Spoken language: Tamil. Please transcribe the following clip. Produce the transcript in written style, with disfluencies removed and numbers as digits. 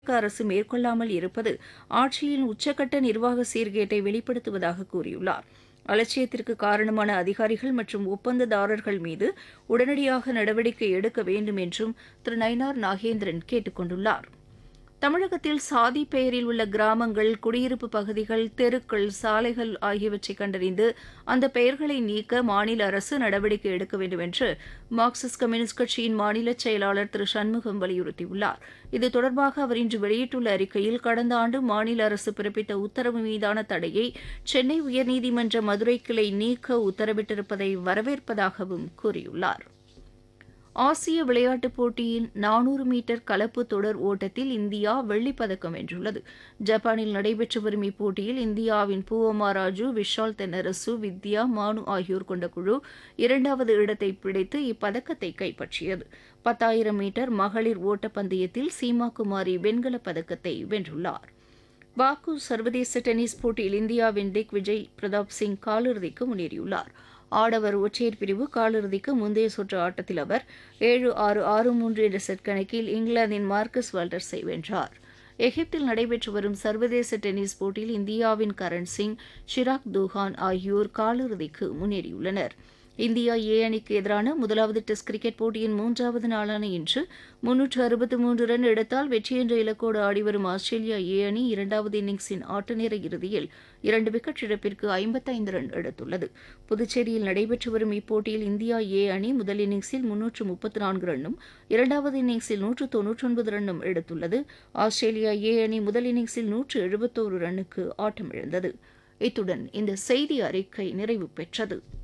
அரசு மேற்கொள்ளாமல் இருப்பது ஆட்சியின் உச்சக்கட்ட நிர்வாக சீர்கேட்டை வெளிப்படுத்துவதாக கூறியுள்ளார். அலட்சியத்திற்கு காரணமான அதிகாரிகள் மற்றும் ஒப்பந்ததாரர்கள் மீது உடனடியாக நடவடிக்கை எடுக்க வேண்டும் என்றும் திரு நயினார் நாகேந்திரன் கேட்டுக் கொண்டுள்ளார். தமிழகத்தில் சாதி பெயரில் உள்ள கிராமங்கள், குடியிருப்பு பகுதிகள், தெருக்கள், சாலைகள் ஆகியவற்றை கண்டறிந்து அந்த பெயர்களை நீக்க மாநில அரசு நடவடிக்கை எடுக்க வேண்டும் என்று மார்க்சிஸ்ட் கம்யூனிஸ்ட் கட்சியின் மாநில செயலாளர் திரு சண்முகம் வலியுறுத்தியுள்ளார். இது தொடர்பாக அவர் இன்று வெளியிட்டுள்ள அறிக்கையில், கடந்த ஆண்டு மாநில அரசு பிறப்பித்த உத்தரவு மீதான தடையை சென்னை உயர்நீதிமன்ற மதுரை கிளை நீக்க உத்தரவிட்டிருப்பதை வரவேற்பதாகவும் கூறியுள்ளார். ஆசிய விளையாட்டுப் போட்டியின் 400 மீட்டர் கலப்பு தொடர் ஓட்டத்தில் இந்தியா வெள்ளிப்பதக்கம் வென்றுள்ளது. ஜப்பானில் நடைபெற்று வரும் இப்போட்டியில் இந்தியாவின் பூவமா ராஜு, விஷால் தென்னரசு, வித்யா, மானு ஆகியோர் கொண்ட குழு 2வது இடத்தை பிடித்து இப்பதக்கத்தை கைப்பற்றியது. 10,000 மீட்டர் மகளிர் ஓட்டப்பந்தயத்தில் சீமா குமாரி வெண்கலப் பதக்கத்தை வென்றுள்ளார். பாக்கு சர்வதேச டென்னிஸ் போட்டியில் இந்தியாவின் திக் விஜய் பிரதாப் சிங் காலிறுதிக்கு முன்னேறியுள்ளார். ஆடவர் ஒற்றையர் பிரிவு காலிறுதிக்கு முந்தைய சுற்று ஆட்டத்தில் அவர் 7-6, 6-3 என்ற செட் கணக்கில் இங்கிலாந்தின் மார்க்கஸ் வால்டர்ஸை வென்றார். எகிப்தில் நடைபெற்று வரும் சர்வதேச டென்னிஸ் போட்டியில் இந்தியாவின் கரண் சிங், ஷிராக் தூஹான் ஆகியோர் காலிறுதிக்கு முன்னேறியுள்ளனர். இந்தியா ஏ அணிக்கு எதிரான முதலாவது டெஸ்ட் கிரிக்கெட் போட்டியின் 3வது நாளான இன்று 363 ரன் எடுத்தால் வெற்றி என்ற இலக்கோடு ஆடிவரும் ஆஸ்திரேலியா ஏ அணி 2வது இன்னிங்ஸின் ஆட்டநேர இறுதியில் 2 விக்கெட் இழப்பிற்கு 55 ரன் எடுத்துள்ளது. புதுச்சேரியில் நடைபெற்று வரும் இப்போட்டியில் இந்தியா ஏ அணி முதல் இன்னிங்ஸில் 334 ரன்னும் 2வது இன்னிங்ஸில் 199 ரன்னும் எடுத்துள்ளது. ஆஸ்திரேலியா ஏ அணி முதல் இன்னிங்ஸில் 171 ரன்னுக்கு ஆட்டமிழந்தது. இத்துடன் இந்த செய்தி அறிக்கை நிறைவு பெற்றது.